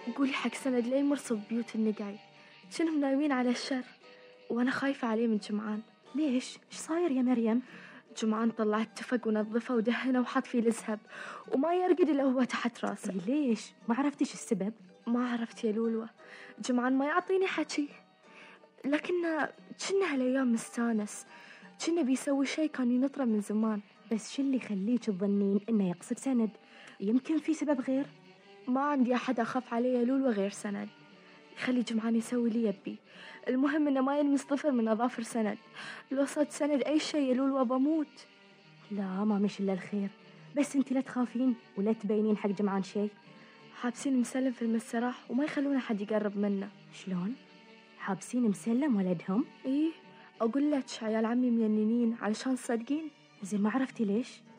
قولي حق سند لا يمر صوب بيوت النقعي، شنهم نايمين على الشر وأنا خايفة عليه من جمعان. ليش؟ إيش صاير يا مريم؟ جمعان طلع اتفق ونظفه ودهنه وحط فيه الزهب وما يرقد إلا هو تحت راسه. ليش؟ ما عرفتش السبب؟ ما عرفت يا لولوة، جمعان ما يعطيني حكي، لكنه كنا هالأيام مستانس، كنا بيسوي شي كان ينطره من زمان. بس شو اللي يخليك تظنين إنه يقصد سند؟ يمكن في سبب غير. ما عندي أحد أخاف عليه يا لولوة غير سند، خلي جمعان يسوي لي يبي، المهم إنه ما يلمس ظفر من أظافر سند، لو صد سند أي شي يا لولوة بموت. لا ما مش إلا الخير، بس انت لا تخافين ولا تبينين حق جمعان شي. حابسين مسلم في المستراح وما يخلون أحد يقرب منه. شلون؟ حابسين مسلم ولدهم؟ إيه أقول لك عيال عمي مينين علشان تصدقين. زين ما عرفتي ليش؟